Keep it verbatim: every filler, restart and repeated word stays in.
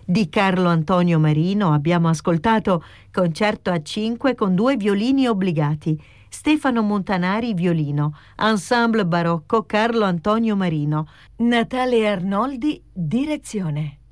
Di Carlo Antonio Marino abbiamo ascoltato Concerto a cinque con due violini obbligati, Stefano Montanari violino, Ensemble barocco Carlo Antonio Marino, Natale Arnoldi direzione.